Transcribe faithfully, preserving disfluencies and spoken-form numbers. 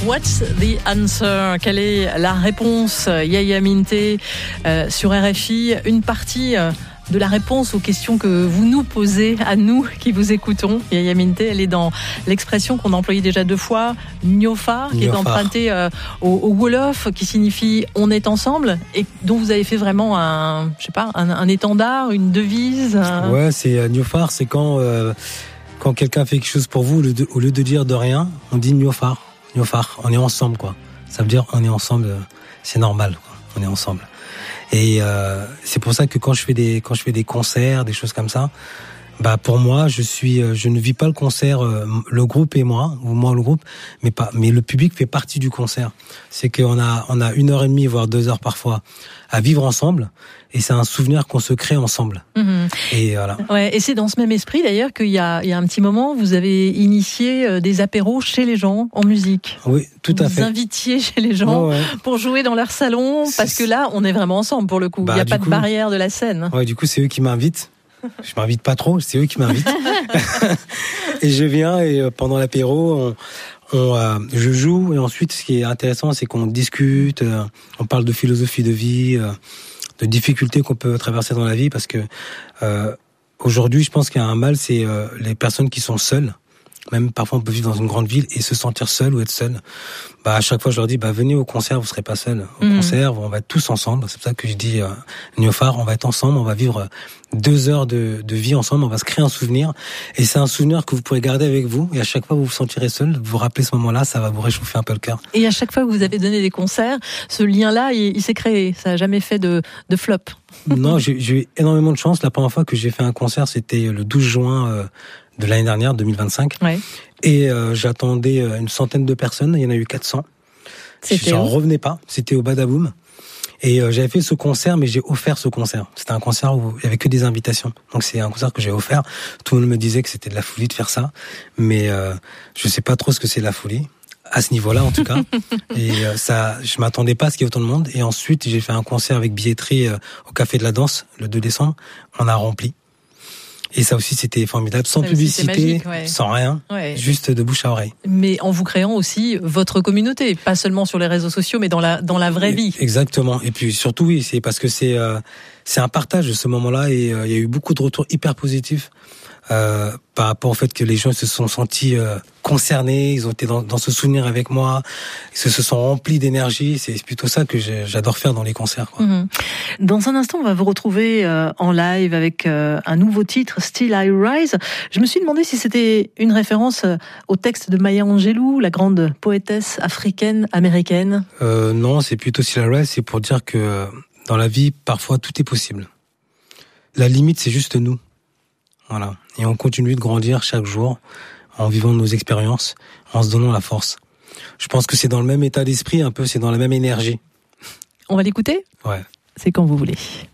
What's the answer? Quelle est la réponse? Yaya Minté euh, sur R F I. Une partie euh, de la réponse aux questions que vous nous posez, à nous qui vous écoutons. Yaya Minté, elle est dans l'expression qu'on a employée déjà deux fois, Niofar, qui Niofar. est empruntée euh, au, au Wolof, qui signifie « on est ensemble », et dont vous avez fait vraiment un, je sais pas, un, un étendard, une devise. Un... Ouais, c'est euh, Niofar, c'est quand euh, quand quelqu'un fait quelque chose pour vous, au lieu de, au lieu de dire de rien, on dit Niofar, Niofar, on est ensemble, quoi. Ça veut dire on est ensemble, euh, c'est normal, quoi. On est ensemble. Et euh, c'est pour ça que quand je fais des quand je fais des concerts, des choses comme ça, bah pour moi, je suis je ne vis pas le concert euh, le groupe et moi ou moi le groupe, mais pas mais le public fait partie du concert. C'est qu'on a on a une heure et demie voire deux heures parfois à vivre ensemble et c'est un souvenir qu'on se crée ensemble. Mmh. Et voilà. Ouais, et c'est dans ce même esprit d'ailleurs qu'il y a il y a un petit moment vous avez initié des apéros chez les gens en musique. Oui, tout à vous fait. Vous invitiez chez les gens ouais, ouais. pour jouer dans leur salon parce que là on est vraiment ensemble pour le coup. Bah, il y a pas coup, de barrière de la scène. Ouais, du coup c'est eux qui m'invitent. Je m'invite pas trop, c'est eux qui m'invitent. Et je viens et pendant l'apéro, on, on, euh, je joue et ensuite ce qui est intéressant, c'est qu'on discute, euh, on parle de philosophie de vie, euh, de difficultés qu'on peut traverser dans la vie, parce que euh, aujourd'hui, je pense qu'il y a un mal, c'est euh, les personnes qui sont seules. Même parfois on peut vivre dans une grande ville et se sentir seul ou être seul. Bah à chaque fois je leur dis bah venez au concert, vous serez pas seul. Au mmh. concert, on va être tous ensemble. C'est pour ça que je dis euh, Niofar, on va être ensemble, on va vivre deux heures de, de vie ensemble, on va se créer un souvenir. Et c'est un souvenir que vous pourrez garder avec vous. Et à chaque fois que vous vous sentirez seul, vous vous rappelez ce moment-là, ça va vous réchauffer un peu le cœur. Et à chaque fois que vous avez donné des concerts, ce lien-là, il, il s'est créé. Ça n'a jamais fait de, de flop. Non, j'ai, j'ai eu énormément de chance. La première fois que j'ai fait un concert, c'était le douze juin euh, de l'année dernière, deux mille vingt-cinq. Ouais. Et euh, j'attendais une centaine de personnes. Il y en a eu quatre cents. C'était J'en où revenais pas. C'était au Badaboum. Et euh, j'avais fait ce concert, mais j'ai offert ce concert. C'était un concert où il y avait que des invitations. Donc c'est un concert que j'ai offert. Tout le monde me disait que c'était de la folie de faire ça. Mais euh, je sais pas trop ce que c'est la folie. À ce niveau-là, en tout cas. Et euh, ça, je m'attendais pas à ce qu'il y ait autant de monde. Et ensuite, j'ai fait un concert avec billetterie euh, au Café de la Danse, le deux décembre. On a rempli. Et ça aussi, c'était formidable. Sans publicité, magique, ouais. Sans rien. Ouais. Juste de bouche à oreille. Mais en vous créant aussi votre communauté. Pas seulement sur les réseaux sociaux, mais dans la, dans la vraie vie. Exactement. Et puis surtout, oui, c'est parce que c'est, euh, c'est un partage de ce moment-là. Et euh, il y a eu beaucoup de retours hyper positifs. Euh, par rapport au fait que les gens se sont sentis euh, concernés, ils ont été dans, dans ce souvenir avec moi, ils se, se sont remplis d'énergie. C'est plutôt ça que j'adore faire dans les concerts, quoi. Mmh. Dans un instant, on va vous retrouver euh, en live avec euh, un nouveau titre, Still I Rise. Je me suis demandé si c'était une référence au texte de Maya Angelou, la grande poétesse africaine-américaine. Euh, non, c'est plutôt Still I Rise, c'est pour dire que dans la vie, parfois, tout est possible. La limite, c'est juste nous. Voilà. Et on continue de grandir chaque jour en vivant nos expériences, en se donnant la force. Je pense que c'est dans le même état d'esprit, un peu, c'est dans la même énergie. On va l'écouter ? Ouais. C'est quand vous voulez.